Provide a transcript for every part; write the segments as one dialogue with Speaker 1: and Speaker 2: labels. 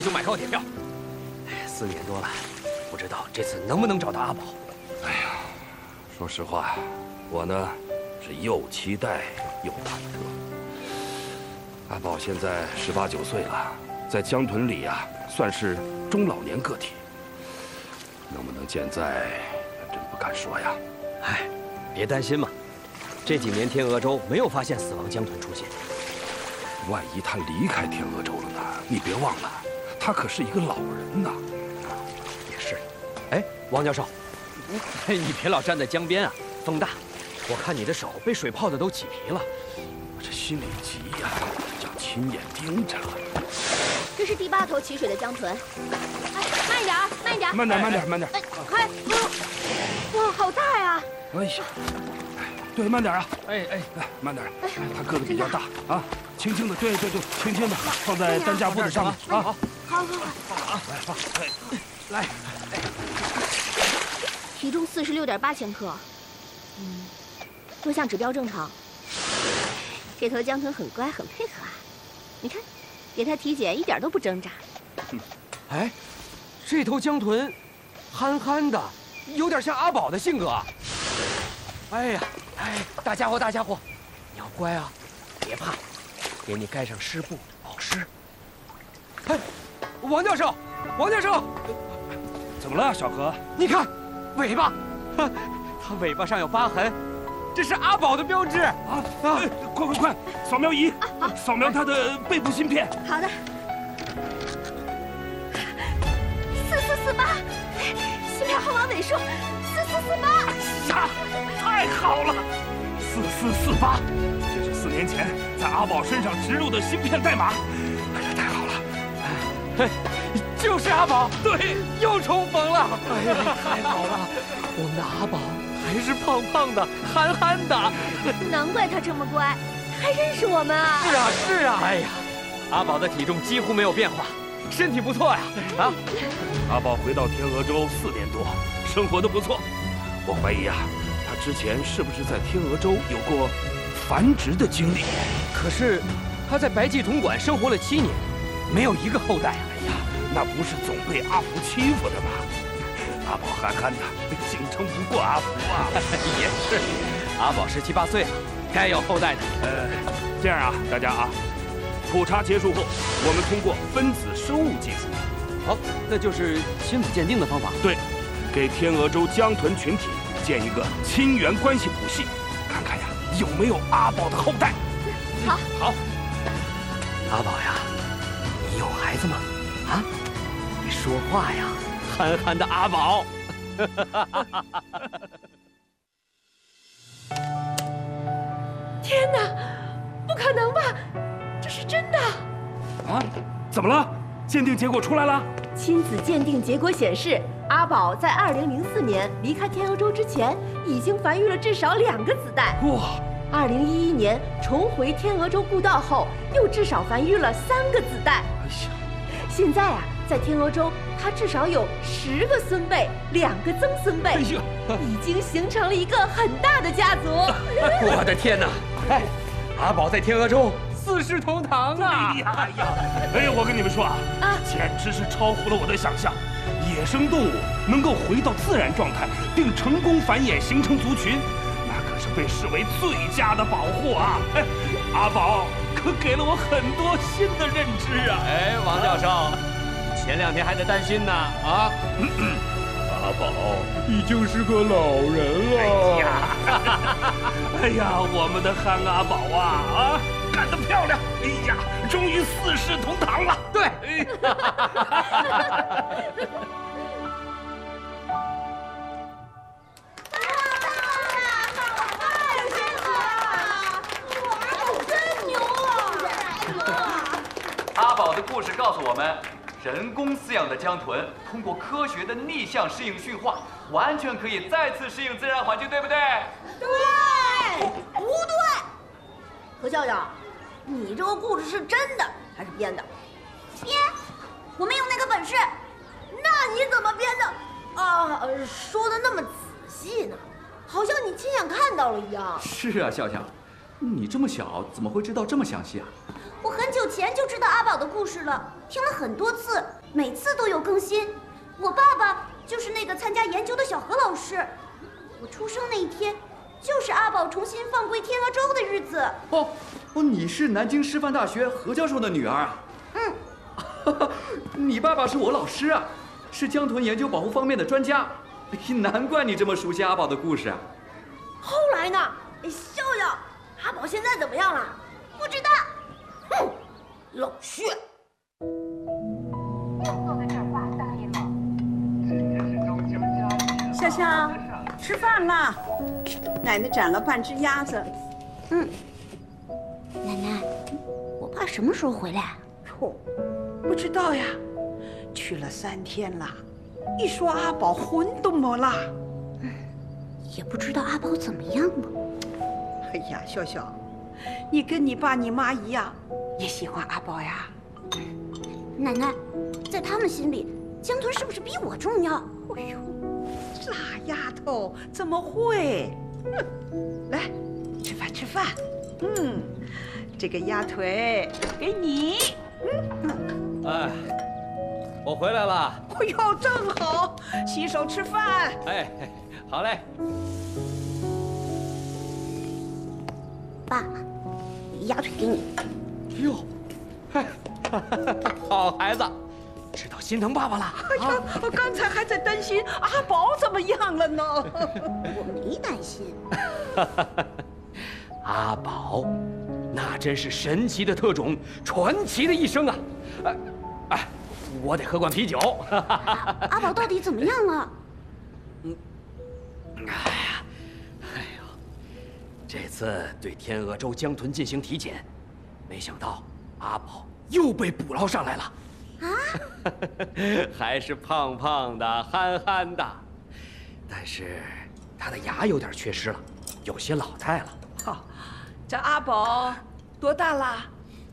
Speaker 1: 就买高铁票。4年多了，不知道这次能不能找到阿宝。
Speaker 2: 哎呀，说实话，我呢是又期待又忐忑。阿宝现在18、19岁了，在江屯里呀，算是中老年个体。能不能健在，真不敢说呀。
Speaker 1: 哎，别担心嘛，这几年天鹅洲没有发现死亡江豚出现。
Speaker 2: 万一他离开天鹅洲了呢？你别忘了，他可是一个老人呐。
Speaker 1: 也是。哎，王教授，你别老站在江边啊，风大。我看你的手被水泡的都起皮了。
Speaker 2: 我这心里急呀，想亲眼盯着。
Speaker 3: 这是第8头起水的江豚。哎，慢一点，慢一点，
Speaker 2: 慢点，慢点，慢点。
Speaker 3: 哎，快！哇，好大呀！
Speaker 2: 哎呀，对，慢点啊！
Speaker 1: 哎，
Speaker 2: 慢点。他个子比较大啊，轻轻的，对，轻轻的，放在担架布子上面啊。
Speaker 3: 好，
Speaker 2: 来，
Speaker 3: 体重46.8千克，各项指标正常。这头江豚很乖，很配合啊。你看，给它体检一点都不挣扎。
Speaker 1: 哎，这头江豚憨憨的，有点像阿宝的性格。哎呀，大家伙，你要乖啊，别怕，给你盖上湿布保湿。哎，王教授，
Speaker 2: 怎么了，小何？
Speaker 1: 你看，尾巴，它尾巴上有疤痕，这是阿宝的标志啊！
Speaker 2: 快，扫描仪，扫描他的背部芯片。
Speaker 3: 好的。4448，芯片号码尾数4448。
Speaker 2: 呀，太好了！4448，这是4年前在阿宝身上植入的芯片代码。哎呀，太好了！
Speaker 1: 哎，就是阿宝，
Speaker 2: 对，
Speaker 1: 又重逢了。哎呀，太好了！我们的阿宝还是胖胖的、憨憨的。
Speaker 3: 难怪他这么乖，他还认识我们啊！
Speaker 1: 是啊。哎呀，阿宝的体重几乎没有变化，身体不错呀。啊，
Speaker 2: 阿宝回到天鹅洲4年多，生活的不错。我怀疑啊，他之前是不是在天鹅洲有过繁殖的经历？
Speaker 1: 可是他在白济统馆生活了7年，没有一个后代啊！
Speaker 2: 哎呀，那不是总被阿福欺负的吗？阿宝憨憨的，行程不过阿福啊。
Speaker 1: 也是，阿宝17、18岁了，该有后代的。
Speaker 2: 这样啊，大家啊，普查结束后，我们通过分子生物技术，
Speaker 1: 好，那就是亲子鉴定的方法。
Speaker 2: 对，给天鹅洲江豚群体建一个亲缘关系谱系，看看呀有没有阿宝的后代。
Speaker 3: 好，
Speaker 1: 阿宝呀，你有孩子吗？啊，你说话呀，憨憨的阿宝。
Speaker 3: 天哪，不可能吧？这是真的！
Speaker 2: 啊，怎么了？鉴定结果出来了？
Speaker 4: 亲子鉴定结果显示，阿宝在2004年离开天鹅洲之前，已经繁育了至少2个子代。
Speaker 2: 哇
Speaker 4: ！2011年重回天鹅洲故道后，又至少繁育了3个子代。
Speaker 2: 哎呀，
Speaker 4: 现在啊，在天鹅洲，他至少有10个孙辈，2个曾孙辈，已经形成了一个很大的家族。
Speaker 1: 我的天哪！哎，阿宝在天鹅洲4世同堂啊！
Speaker 2: 哎呀，我跟你们说啊，简直是超乎了我的想象。野生动物能够回到自然状态，并成功繁衍形成族群，那可是被视为最佳的保护啊！哎，阿宝可给了我很多新的认知啊！
Speaker 1: 哎，王教授，前2天还在担心呢啊！
Speaker 2: 阿宝已经是个老人了。哎呀，我们的憨阿宝啊，干得漂亮！哎呀，终于4世同堂了。
Speaker 1: 对。
Speaker 5: 阿宝的故事告诉我们，人工饲养的江豚通过科学的逆向适应驯化，完全可以再次适应自然环境，对不对？
Speaker 6: 对，不对？何教教，你这个故事是真的还是编的？
Speaker 3: 编，我没有那个本事。
Speaker 6: 那你怎么编的？啊，说的那么仔细呢，好像你亲眼看到了一样。
Speaker 5: 是啊，笑笑，你这么小怎么会知道这么详细啊？
Speaker 3: 我很久前就知道阿宝的故事了，
Speaker 6: 听了很多次，每次都有更新。我爸爸就是那个参加研究的小何老师。我出生那一天，就是阿宝重新放归天鹅洲的日子。
Speaker 5: 哦，你是南京师范大学何教授的女儿啊？
Speaker 6: 嗯。
Speaker 5: 你爸爸是我老师啊，是江豚研究保护方面的专家。难怪你这么熟悉阿宝的故事啊。
Speaker 6: 后来呢？笑笑，阿宝现在怎么样了？不知道。哼，老薛。
Speaker 7: 笑笑，吃饭啦！奶奶斩了半只鸭子。
Speaker 6: 奶奶，我爸什么时候回来？
Speaker 7: 哦，不知道呀，去了3天了。一说阿宝魂都没了。
Speaker 6: 也不知道阿宝怎么样了。
Speaker 7: 哎呀，笑笑，你跟你爸你妈一样，也喜欢阿宝呀？
Speaker 6: 奶奶，在他们心里，江豚是不是比我重要？
Speaker 7: 哎呦，傻丫头，怎么会？来，吃饭吃饭。这个鸭腿给你。
Speaker 1: 哎，我回来了。
Speaker 7: 哎呦，正好，洗手吃饭。
Speaker 1: 哎，好嘞。
Speaker 6: 爸，鸭腿给你。
Speaker 1: 哟，好孩子，知道心疼爸爸了。
Speaker 7: 哎呀，我刚才还在担心阿宝怎么样了呢。
Speaker 6: 我没担心。
Speaker 1: 阿宝，那真是神奇的特种，传奇的一生啊！我得喝罐啤酒。
Speaker 6: 阿宝到底怎么样了？
Speaker 1: 哎呦，这次对天鹅洲江豚进行体检，没想到阿宝又被捕捞上来了。啊？还是胖胖的、憨憨的，但是他的牙有点缺失了，有些老态了。
Speaker 7: 好，这阿宝多大了？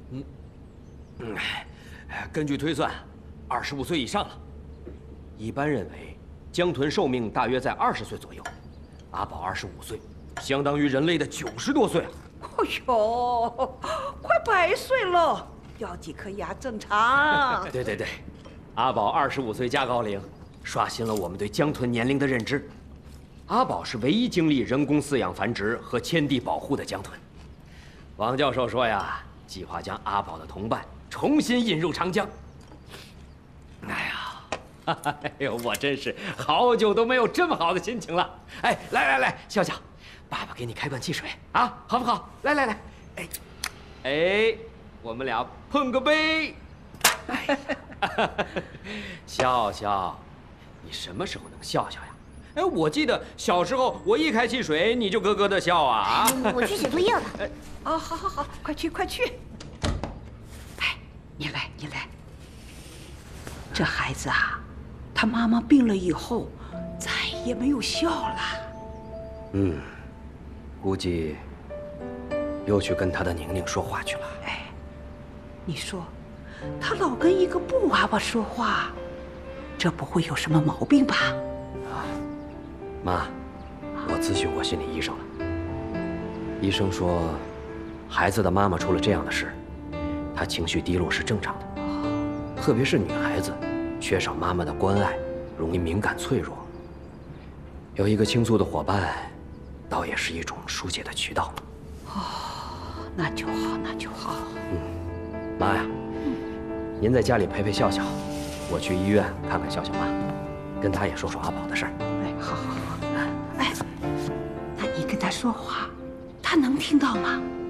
Speaker 1: 根据推算，25岁以上了。一般认为，江豚寿命大约在20岁左右。阿宝25岁，相当于人类的90多岁啊！
Speaker 7: 哎呦，快100岁了，掉几颗牙正常。
Speaker 1: 对，阿宝25岁加高龄，刷新了我们对江豚年龄的认知。阿宝是唯一经历人工饲养繁殖和迁地保护的江豚。王教授说呀，计划将阿宝的同伴重新引入长江。哎呦，我真是好久都没有这么好的心情了。哎，来，笑笑，爸爸给你开罐汽水啊，好不好？来，哎，我们俩碰个杯。笑笑，你什么时候能笑笑呀？哎，我记得小时候我一开汽水你就咯咯的笑啊。
Speaker 6: 我去写作业了。
Speaker 7: 哦，好，快去。哎，你来。这孩子啊，他妈妈病了以后，再也没有笑了。
Speaker 1: 估计又去跟他的宁宁说话去了。
Speaker 7: 哎，你说，他老跟一个布娃娃说话，这不会有什么毛病吧？
Speaker 1: 妈，我咨询过心理医生了。医生说，孩子的妈妈出了这样的事，她情绪低落是正常的，特别是女孩子，缺少妈妈的关爱，容易敏感脆弱。有一个倾诉的伙伴，倒也是一种疏解的渠道。
Speaker 7: 那就好。
Speaker 1: 妈呀，您在家里陪笑笑，我去医院看看笑笑妈，跟她也说说阿宝的事儿。
Speaker 7: 哎，好。哎，那你跟他说话，他能听到吗？